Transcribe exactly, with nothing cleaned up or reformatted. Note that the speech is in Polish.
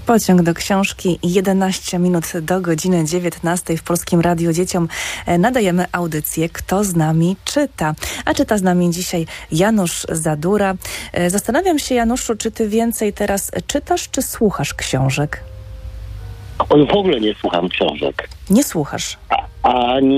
Pociąg do książki, jedenaście minut do godziny dziewiętnastej w Polskim Radiu Dzieciom nadajemy audycję Kto z nami czyta. A czyta z nami dzisiaj Janusz Zadura. Zastanawiam się, Januszu, czy ty więcej teraz czytasz, czy słuchasz książek? O, w ogóle nie słucham książek. Nie słuchasz. A, ani